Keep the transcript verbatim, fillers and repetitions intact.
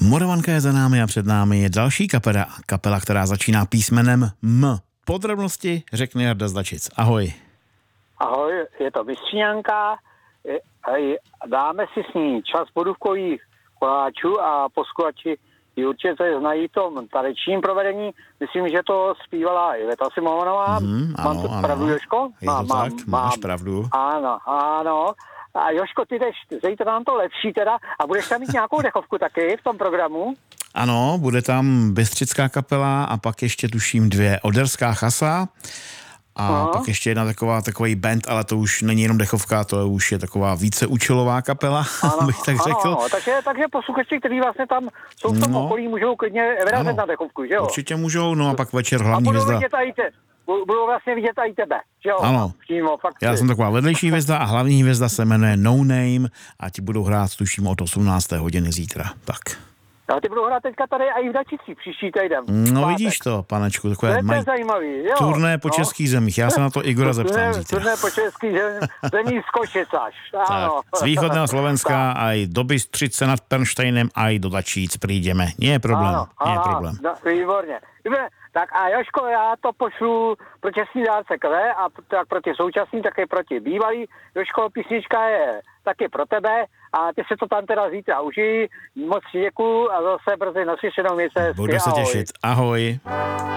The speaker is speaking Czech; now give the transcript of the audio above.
Moravanka je za námi a před námi je další kapela, kapela, která začíná písmenem M. Podrobnosti řekne Jarda Zlačic. Ahoj. Ahoj, je to Bystřiňanka. Dáme si s ní čas bodůvkových koláčů a posluchači ji určitě znají v tom tradičním provedení. Myslím, že to zpívala Iveta Simonová. Mm, ano, mám to ano. pravdu, Jožko? Je to mám, tak, mám, máš pravdu. Ano, ano. A Jožko, ty jdeš zítra nám to lepší teda a budeš tam mít nějakou dechovku taky v tom programu? Ano, bude tam bystřická kapela a pak ještě tuším dvě oderská chasa a Aha. pak ještě jedna taková takový band, ale to už není jenom dechovka, to už je taková víceúčelová kapela, Ano, bych tak řekl. ano, takže, takže posluchači, kteří vlastně tam jsou v tom No. okolí, můžou klidně vyrazit na dechovku, že jo? Určitě můžou, no a pak večer A hlavní budou hvězda. vidět i te, budou vlastně vidět i tebe, že jo? Ano. Přímo, fakt. Já jsem taková vedlejší hvězda a hlavní hvězda se jmenuje No Name a ti budou hrát tuším od osmnácté hodiny zítra. Tak. A ty budou hrát teďka tady i v Dačicích příští týden. No Pátek. vidíš to, panečku, To takové je, to mají je zajímavý, jo. turné po no. českých zemích. Já se na to Igora zeptám Turné, zítra. turné po českých zemích z Košic až. Ano. Tak, z východného Slovenska aj do Bystřice nad Pernštejnem aj do Dačíc prídeme. Nie je problém, Ano, nie je ano, problém. no, výborně. Výborně. Tak a Jožko, já to pošlu pro čestný dárce krve a tak pro ty současný, tak i pro ty bývalý. Jožko, písnička je taky pro tebe a ty se to tam teda zítra užij. Moc děkuju a zase brzy naslyšenou, mějte se hezky. Budu se Ahoj. těšit. Ahoj.